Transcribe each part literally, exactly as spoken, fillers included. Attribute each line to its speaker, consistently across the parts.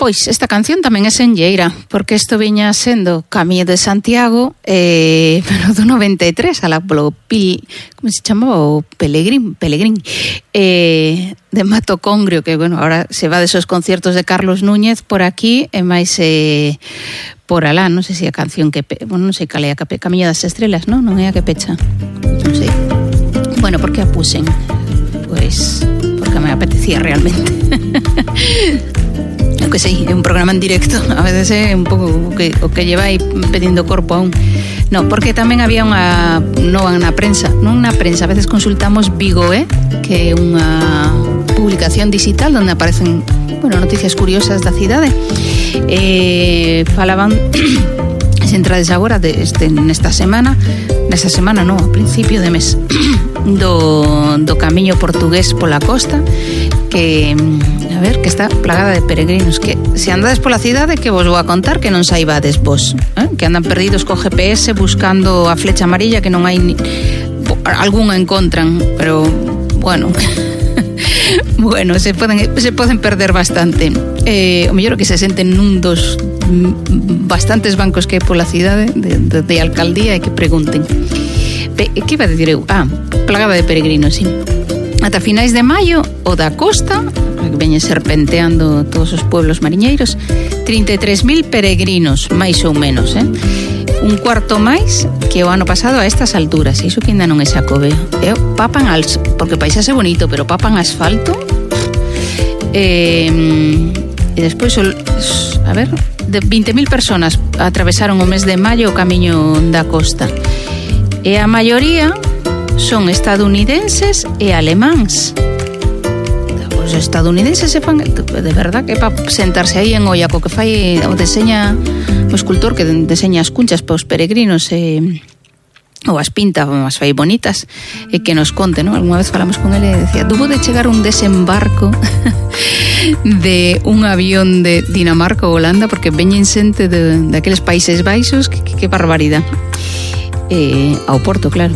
Speaker 1: Pois esta canción tamén é senlleira, porque isto viña sendo Camiño de Santiago, eh, pero do noventa e tres, ala polo Pil, como se chamaba? O Pelegrín, Pelegrín, eh, de Mato Congrio, que, bueno, ahora se va desos conciertos de Carlos Núñez por aquí, e máis eh, por alá, non sei se a canción que, pe... bueno, non sei cal é a Camiño das Estrelas, non? Non é a que pecha, non sei. Bueno, por que a puxen? Pois, porque me apetecía realmente. O que sei, é un programa en directo, a veces é un pouco o que, o que lleva aí pedindo corpo aún. No, porque tamén había unha nova na prensa, non na prensa, a veces consultamos Vigo, eh, que é unha publicación digital onde aparecen, bueno, noticias curiosas da cidade. Eh, falaban as entrades agora de este, nesta semana, nesta semana non, a principio de mes, do, do camiño portugués pola costa, que, a ver, que está plagada de peregrinos, que se andades pola cidade, que vos vou a contar que non saibades vos, eh? Que andan perdidos co G P S buscando a flecha amarilla, que non hai ni... algún encontran, pero bueno... bueno, se poden, se poden perder bastante. Eh, o mellor que se senten nun dos bastantes bancos que hai pola cidade de, de, de alcaldía e que pregunten. Pe, que iba a decir eu? Ah, plagada de peregrinos, sí. Ata finais de maio, o da costa, que veñen serpenteando todos os pueblos mariñeiros, trinta e tres mil peregrinos, máis ou menos, eh? Un cuarto máis que o ano pasado a estas alturas, iso que ainda non é Xacobeo. E papan als, porque o paisaxe é bonito, pero papan asfalto. Eh, e despois, a ver, de vinte mil personas atravesaron o mes de maio o camiño da costa. E a maioría son estadounidenses e alemáns. Os estadounidenses se fan, de verdad, que para sentarse aí en olla co que fai o deseña o escultor que deseña as cunchas para os peregrinos e ou as pinta, as fai bonitas, e que nos conte, non? Alguna vez falamos con ele e decía, tuvo de chegar un desembarco de un avión de Dinamarca ou Holanda, porque veñen xente de, de aqueles Países Baixos, que, que, que barbaridade. Eh, ao Porto, claro.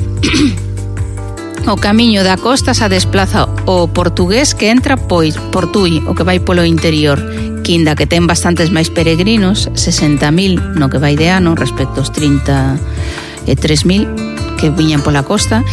Speaker 1: O camiño da costa se desplaza o portugués que entra pois por Tui, o que vai polo interior, quinda que ten bastantes máis peregrinos, sesenta mil no que vai de ano respecto aos trinta e tres mil que viñan pola costa.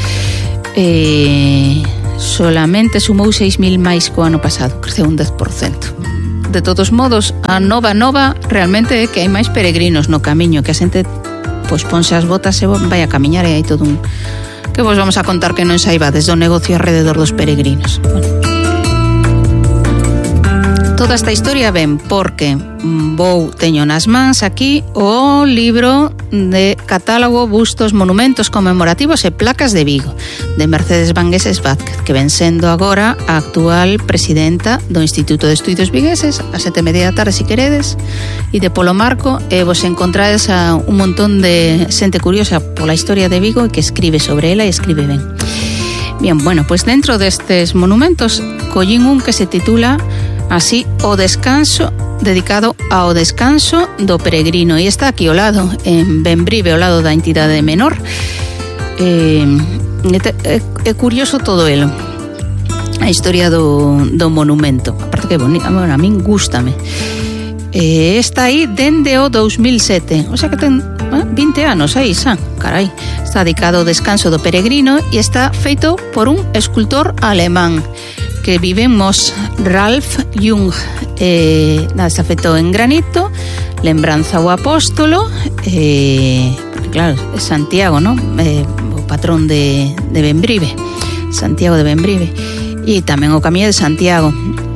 Speaker 1: Eh, solamente sumou seis mil máis co ano pasado, creceu un dez por cento. De todos modos, a nova nova realmente é que hai máis peregrinos no camiño, que a xente pois ponse as botas e vai a camiñar e hai todo un... que vos vamos a contar que non saibades do negocio alrededor dos peregrinos. Bueno. Toda esta historia ven porque vou teño nas mans aquí o libro de catálogo bustos, monumentos conmemorativos e placas de Vigo de Mercedes Vangueses Vázquez, que ven sendo agora a actual presidenta do Instituto de Estudios Vigueses, a sete e media da tarde si queredes, e de polo marco e vos encontrades a un montón de xente curiosa pola historia de Vigo e que escribe sobre ela e escribe ben. Bien, bueno, pues dentro destes monumentos collín un que se titula así, o descanso, dedicado ao descanso do peregrino, e está aquí ao lado, en Bembrive, ao lado da entidade menor. Eh, é, é curioso todo elo, a historia do, do monumento, aparte que é bonito, bueno, a min gústame. Eh, está aí dende o dous mil sete, o sea que ten eh, vinte anos aí, xa, carai. Está dedicado ao descanso do peregrino e está feito por un escultor alemán que vive en Moss, Ralf Jung. Eh, nada, está feito en granito, lembranza ao apóstolo, eh, porque claro, é Santiago, ¿no? Eh, o patrón de, de Bembrive, Santiago de Bembrive, e tamén o camiño de Santiago.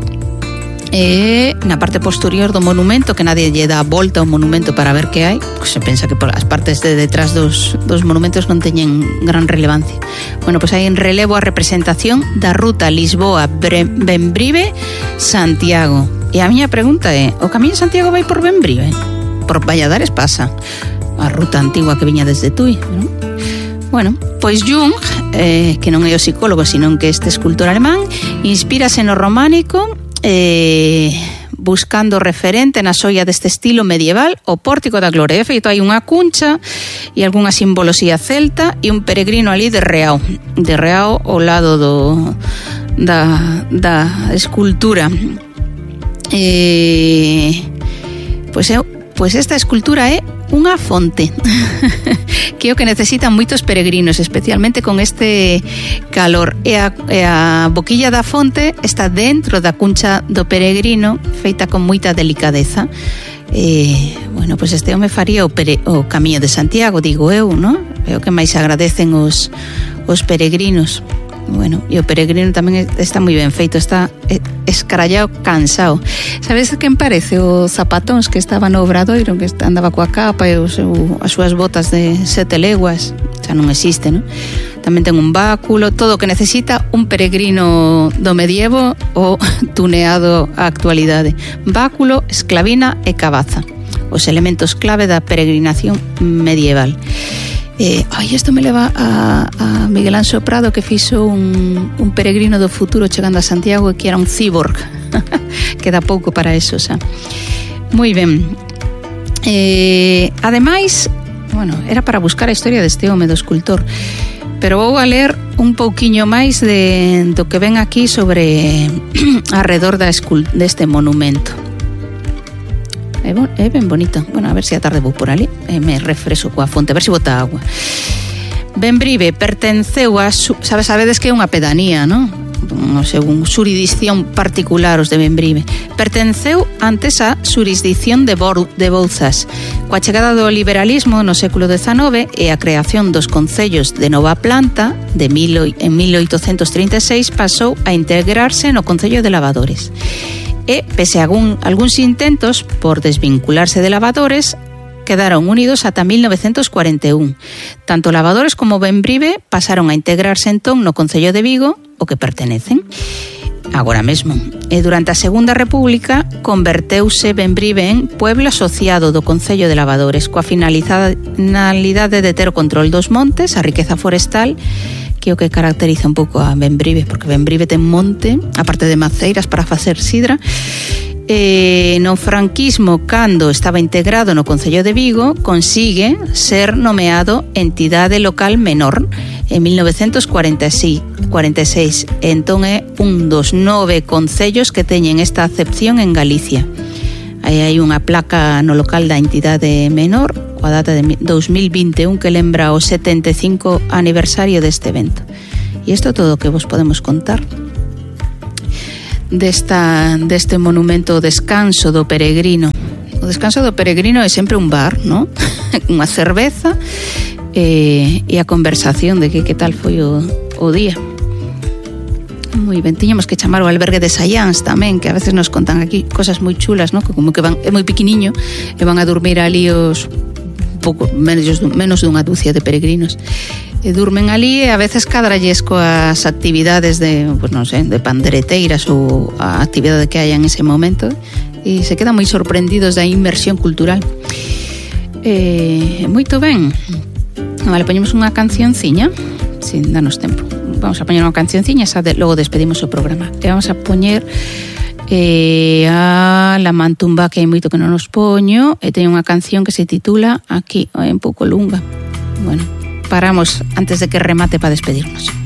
Speaker 1: E na parte posterior do monumento, que nadie lle dá a volta ao monumento para ver que hai, pues se pensa que por as partes de detrás dos, dos monumentos non teñen gran relevancia. Bueno, pois pues hai en relevo a representación da ruta Lisboa-Bembrive-Santiago. E a miña pregunta é, o camiño de Santiago vai por Bembrive? Por Valladares pasa a ruta antigua que viña desde Tui, non? Bueno, pois Jung, eh, que non é o psicólogo, sino que este escultor alemán, inspírase no románico, Eh, buscando referente na xoia deste estilo medieval o Pórtico da Gloria. De feito, hai unha cuncha e algunha simbolosía celta e un peregrino ali de Reao de Reao ao lado do da, da escultura. Eh, Pois eu Pois esta escultura é unha fonte que é o que necesitan moitos peregrinos, especialmente con este calor. E a, e a boquilla da fonte está dentro da cuncha do peregrino, feita con moita delicadeza. E, bueno, pois este home faría o, pere, o camiño de Santiago, digo eu, non? É o que máis agradecen os, os peregrinos. Bueno, e o peregrino tamén está moi ben feito, está escarallado, cansado. Sabes quen parece? O Zapatóns, que estaba no Obradoiro, que andaba coa capa e o seu, as súas botas de sete leguas, xa non existe, non? Tamén ten un báculo, todo o que necesita un peregrino do medievo ou tuneado á actualidade. Báculo, esclavina e cabaza, os elementos clave da peregrinación medieval. Eh, ai, isto me leva a, a Miguel Anxo Prado, que fixo un, un peregrino do futuro chegando a Santiago, e que era un cyborg. Queda pouco para eso, xa. Moi ben. Eh, ademais, bueno, era para buscar a historia deste home, do escultor, pero vou a ler un pouquiño máis de, do que ven aquí sobre arredor da escul, deste monumento. É, bon, é ben bonito. Bueno, a ver se a tarde vou por ali e me refreso coa fonte, a ver se bota agua. Bembrive pertenceu a... Sabes, sabedes que é unha pedanía, non? Non sei, un xurisdición particular os de Bembrive. Pertenceu antes a xurisdición de, Bor, de Bouzas. Coa chegada do liberalismo no século dezanove e a creación dos concellos de nova planta de mil, en mil oitocentos trinta e seis pasou a integrarse no Concello de Lavadores. E, pese a algún, algúns intentos por desvincularse de Lavadores, quedaron unidos ata mil novecentos cuarenta e un. Tanto Lavadores como Bembrive pasaron a integrarse entón no Concello de Vigo, o que pertenecen agora mesmo. E durante a Segunda República converteuse Bembrive en pueblo asociado do Concello de Lavadores, coa finalidade de ter o control dos montes, a riqueza forestal, que é o que caracteriza un pouco a Bembrive, porque Bembrive ten monte, aparte de maceiras para facer sidra. E no franquismo, cando estaba integrado no Concello de Vigo, consigue ser nomeado entidade local menor en mil novecentos cuarenta e seis. Entón é un dos nove concellos que teñen esta acepción en Galicia. Aí hai unha placa no local da entidade menor coa data de dos mil vinte e un que lembra o setenta e cinco aniversario deste evento. E isto é todo o que vos podemos contar desta, deste monumento, o descanso do peregrino. O descanso do peregrino é sempre un bar, non? Unha cerveza e, e a conversación de que, que tal foi o, o día. Moi ben, tiñamos que chamar o albergue de Saiáns tamén, que a veces nos contan aquí cosas moi chulas, ¿no? Como que van, é moi pequeniño e van a dormir ali os pouco menos, menos dunha dúcia de peregrinos. E durmen ali e a veces cadralles coas actividades de, pues non sei, de pandereteiras ou a actividade que hai en ese momento, e se quedan moi sorprendidos da inmersión cultural. E, moito ben. Vale, poñemos unha cancionciña, sin danos tempo. Vamos a poñer unha cancionciña, xa de, logo despedimos o programa. E vamos a poñer eh, a La Mantumba, que hai moito que non nos poño, e teño unha canción que se titula aquí, é un pouco lunga. Bueno, paramos antes de que remate para despedirnos.